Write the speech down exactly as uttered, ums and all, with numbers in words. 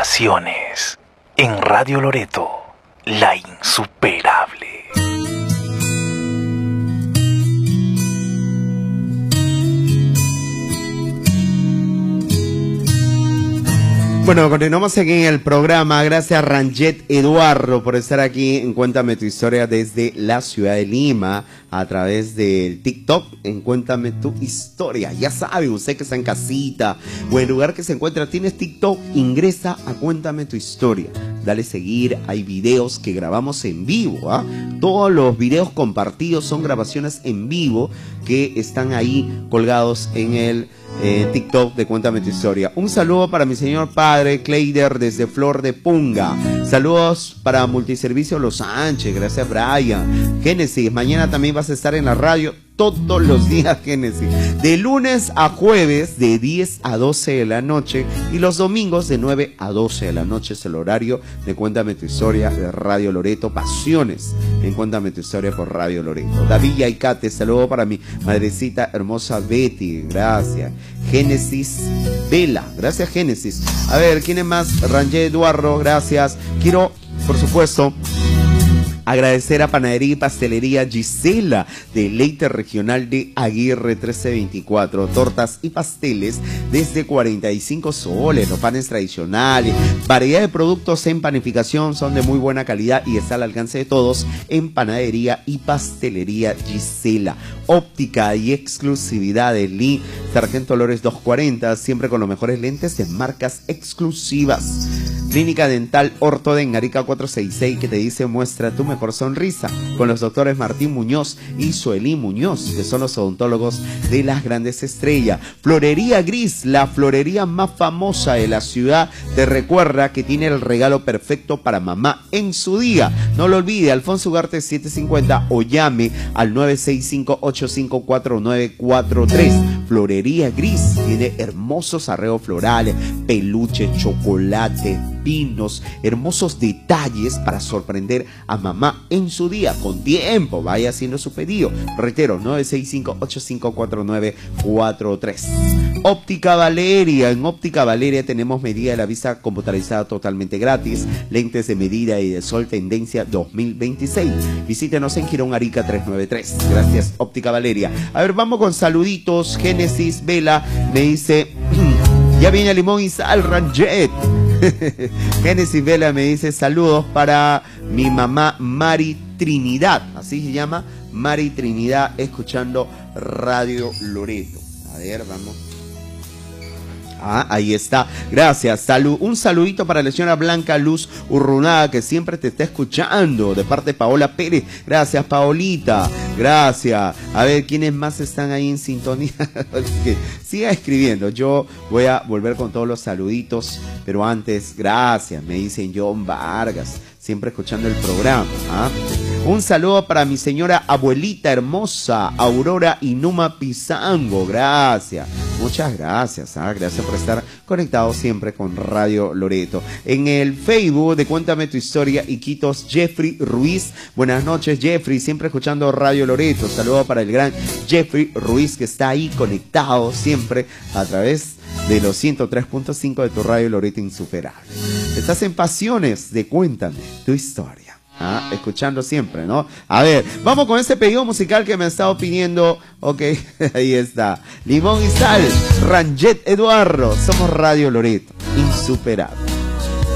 Pasiones en Radio Loreto, la insuperable. Bueno, continuamos aquí en el programa. Gracias Ranjet Eduardo por estar aquí en Cuéntame tu Historia desde la ciudad de Lima a través del TikTok en Cuéntame tu Historia. Ya sabe, usted que está en casita o en el lugar que se encuentra, tienes TikTok, ingresa a Cuéntame tu Historia. Dale seguir, hay videos que grabamos en vivo, ¿ah? Todos los videos compartidos son grabaciones en vivo que están ahí colgados en el Eh, TikTok de Cuéntame tu Historia. Un saludo para mi señor padre Kleider desde Flor de Punga. Saludos para Multiservicio Los Sánchez. Gracias Brian. Génesis, mañana también vas a estar en la radio todos los días, Génesis. De lunes a jueves de diez a doce de la noche y los domingos de nueve a doce de la noche es el horario de Cuéntame tu Historia de Radio Loreto. Pasiones en Cuéntame tu Historia por Radio Loreto. David Yaicate, saludo para mi madrecita hermosa Betty. Gracias. Génesis Vela, gracias Génesis. A ver, ¿quién es más? Rangel Eduardo, gracias. Quiero, por supuesto, agradecer a Panadería y Pastelería Gisela de Leite Regional de Aguirre trece veinticuatro. Tortas y pasteles desde cuarenta y cinco soles, los panes tradicionales, variedad de productos en panificación, son de muy buena calidad y está al alcance de todos en Panadería y Pastelería Gisela. Óptica y exclusividad de Lee, Sargento Lores doscientos cuarenta, siempre con los mejores lentes de marcas exclusivas. Clínica Dental Ortoden Arica cuatrocientos sesenta y seis, que te dice muestra tu mejor sonrisa, con los doctores Martín Muñoz y Suelí Muñoz, que son los odontólogos de las grandes estrellas. Florería Gris, la florería más famosa de la ciudad, te recuerda que tiene el regalo perfecto para mamá en su día. No lo olvide, Alfonso Ugarte setecientos cincuenta o llame al nueve seis cinco, ocho cinco cuatro, nueve cuatro tres. Florería Gris tiene hermosos arreglos florales, peluche, chocolate, pinos, hermosos detalles para sorprender a mamá en su día. Con tiempo, vaya haciendo su pedido. Reitero, nueve seis cinco, ocho cinco cuatro, nueve cuatro tres. Óptica Valeria. En Óptica Valeria tenemos medida de la vista computarizada totalmente gratis, lentes de medida y de sol tendencia dos mil veintiséis. Visítenos en Girón Arica trescientos noventa y tres. Gracias Óptica Valeria. A ver, vamos con saluditos. Génesis Vela me dice, ya viene Limón y Sal, Ranjet. Génesis Vela me dice, saludos para mi mamá Mari Trinidad, así se llama, Mari Trinidad, escuchando Radio Loreto. A ver, vamos. Ah, ahí está. Gracias. Salud. Un saludito para la señora Blanca Luz Urrunaga, que siempre te está escuchando, de parte de Paola Pérez. Gracias, Paolita. Gracias. A ver, ¿quiénes más están ahí en sintonía? Siga escribiendo. Yo voy a volver con todos los saluditos, pero antes, gracias. Me dicen John Vargas, siempre escuchando el programa. ¿Ah? Un saludo para mi señora abuelita hermosa, Aurora Inuma Pizango. Gracias. Muchas gracias. ¿Ah? Gracias por estar conectados siempre con Radio Loreto. En el Facebook de Cuéntame tu Historia, Iquitos, Jeffrey Ruiz. Buenas noches, Jeffrey. Siempre escuchando Radio Loreto. Saludo para el gran Jeffrey Ruiz, que está ahí conectado siempre a través de los ciento tres punto cinco de tu Radio Loreto insuperable. Estás en Pasiones de Cuéntame tu Historia. Ah, escuchando siempre, ¿no? A ver, vamos con ese pedido musical que me ha estado pidiendo. Ok, ahí está. Limón y Sal, Ranjet Eduardo. Somos Radio Loreto, insuperable.